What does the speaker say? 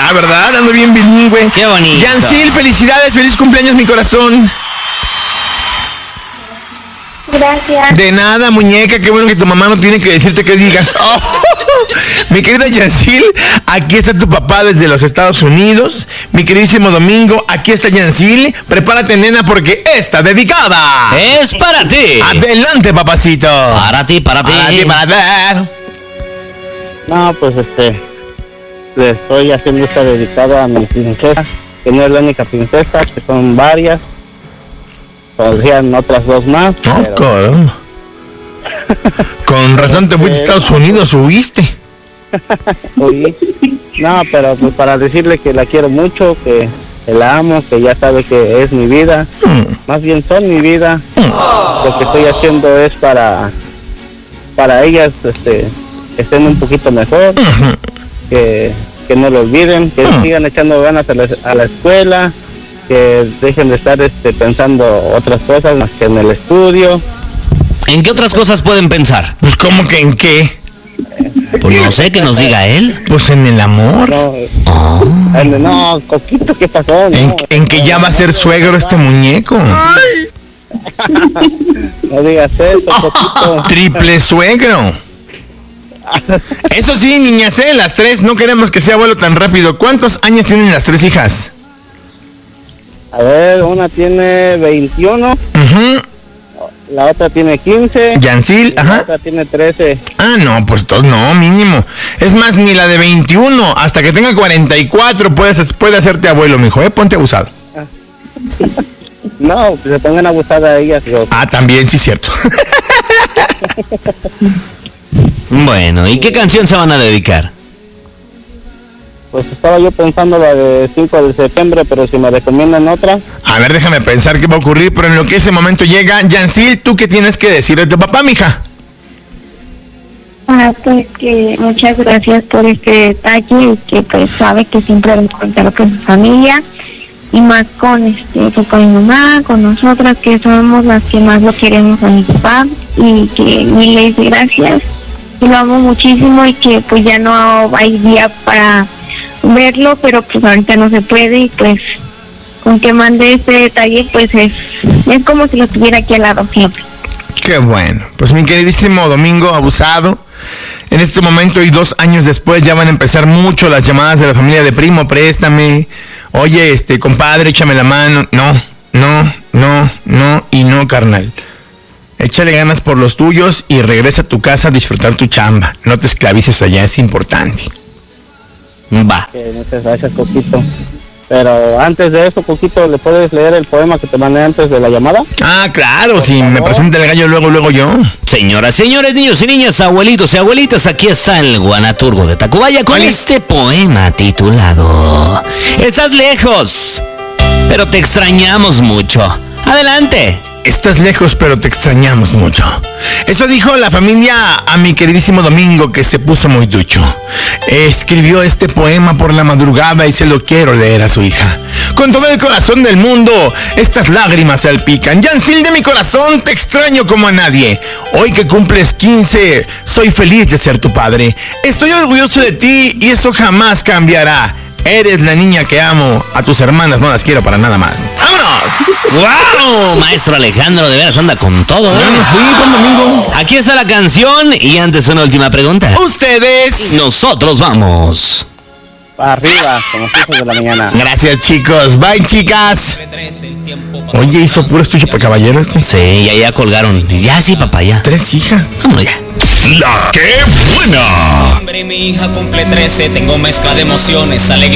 Ah, ¿verdad? Ando bien bilingüe. Qué bonito. Yancil, felicidades, feliz cumpleaños, mi corazón. Gracias. De nada, muñeca, qué bueno que tu mamá no tiene que decirte que digas. Oh, mi querida Yancil, aquí está tu papá desde los Estados Unidos. Mi queridísimo Domingo, aquí está Yancil. Prepárate, nena, porque está dedicada. Es para ti. Adelante, papacito. Para ti. Para ver. No, pues le estoy haciendo esta dedicada a mi princesa, que no es la única princesa, que son varias. Podrían otras dos más. Oh, pero... caramba. Con razón te fuiste a Estados Unidos, huiste. Oye, no, pero pues para decirle que la quiero mucho, que la amo, que ya sabe que es mi vida, más bien son mi vida. Lo que estoy haciendo es para ellas, estén un poquito mejor, que no lo olviden, que sigan echando ganas a la escuela, que dejen de estar pensando otras cosas más que en el estudio. ¿En qué otras cosas pueden pensar? Pues, ¿cómo que en qué? Pues no sé, que nos diga él. Pues en el amor. No, Coquito, ¿qué pasó? No, en que ya va a ser suegro este muñeco. no digas eso, Coquito. Triple suegro. Eso sí, niñas, las tres, no queremos que sea abuelo tan rápido. ¿Cuántos años tienen las tres hijas? A ver, una tiene 21, la otra tiene 15, Yancil, la otra tiene 13. Ah, no, pues todos no, mínimo. Es más, ni la de 21, hasta que tenga 44 puede hacerte abuelo, mijo, ponte abusado. No, que se pongan abusadas ellas. Ah, también, sí, cierto. Bueno, ¿y qué canción se van a dedicar? Pues estaba yo pensando la de 5 de septiembre, pero si me recomiendan otra. A ver, déjame pensar qué va a ocurrir, pero en lo que ese momento llega, Yancil, ¿tú qué tienes que decir a tu papá, mija? Pues que muchas gracias por este detalle y que pues sabe que siempre va a contar con su familia y más con pues, con mi mamá, con nosotras que somos las que más lo queremos a mi papá y que miles de gracias, que lo amo muchísimo y que pues ya no hay día para verlo, pero pues ahorita no se puede y pues con que mande este detalle pues es como si lo tuviera aquí al lado siempre. Qué bueno, pues mi queridísimo Domingo abusado, en este momento y 2 años después ya van a empezar mucho las llamadas de la familia de primo, préstame, oye, compadre, échame la mano, no y no, carnal. Échale ganas por los tuyos y regresa a tu casa a disfrutar tu chamba, no te esclavices allá, es importante. Va. Muchas gracias, Coquito. Pero antes de eso, Coquito, ¿le puedes leer el poema que te mandé antes de la llamada? Ah, claro, si me presenta el gallo luego yo. Señoras, señores, niños y niñas, abuelitos y abuelitas, aquí está el Guanaturgo de Tacubaya con este poema titulado Estás lejos, pero te extrañamos mucho. Adelante. Estás lejos, pero te extrañamos mucho. Eso dijo la familia a mi queridísimo Domingo, que se puso muy ducho. Escribió este poema por la madrugada y se lo quiero leer a su hija. Con todo el corazón del mundo, estas lágrimas salpican. Yancil, de mi corazón, te extraño como a nadie. Hoy que cumples 15, soy feliz de ser tu padre. Estoy orgulloso de ti y eso jamás cambiará. Eres la niña que amo. A tus hermanas no las quiero para nada más. ¡Vámonos! ¡Wow! Maestro Alejandro, de veras anda con todo, ¿eh? Sí, buen domingo. Aquí está la canción y antes una última pregunta. Ustedes. Nosotros vamos. Arriba, como 5 de la mañana. Gracias, chicos. Bye, chicas. Oye, hizo puro estuche para caballeros. Sí, ya colgaron. Ya sí, papá, ya. 3 hijas. Vámonos ya. La que buena. Mi hija cumple 13, tengo mezcla de emociones, alegría.